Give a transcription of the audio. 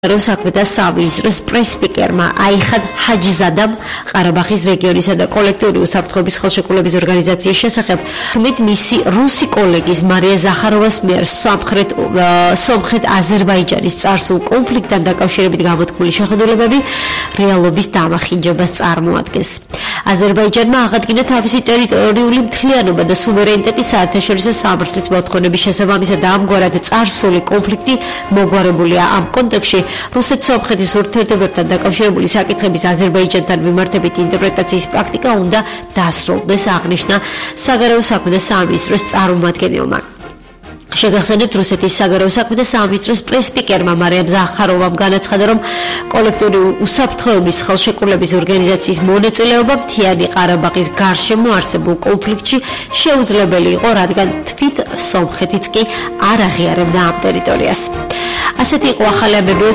საქმეთა სამინისტროს პრეს-სპიკერმა აიხად ჰაჯიზადამ ყარაბაღის რეგიონისა და კოლექტიური უსაფრთხოების ხელშეკრულების ორგანიზაციის შესახებ მისი რუსი კოლეგის მარია ზახაროვას მიერ სომხეთ აზერბაიჯანის წარსულ კონფლიქტთან დაკავშირებით გამოთქმული შეხედულებები რეალობის დამახინჯებას წარმოადგენს. აზერბაიჯანმა აღადგინა თავისი ტერიტორიული მთლიანობა და სუვერენიტეტი საერთაშორისო სამართლის მოთხოვნების შესაბამისად და ამგვარად წარსული კონფლიქტი მოგვარებულია ამ კონტექსტში რუსეთ-სომხეთის ურთიერთობებთან დაკავშირებული საკითხების აზერბაიჯანთან მიმართებითი ინტერპრეტაციის პრაქტიკა უნდა დასრულდეს, აღნიშნა საგარეო საქმეთა სამინისტროს წარმომადგენელმა. შეგახსენებთ, რუსეთის საგარეო საქმეთა სამინისტროს პრეს-სპიკერმა მარიამ ზახაროვამ განაცხადა, რომ კოლექტიური უსაფრთხოების ხელშეკრულების ორგანიზაციის მონაწილეობა მთიანი ყარაბაღის გარშემო არსებულ კონფლიქტში შეუძლებელი იყო, რადგან თვით სომხეთიც კი არ აღიარებდა ამ ტერიტორიას. ასეთი იყო ახალი ამბები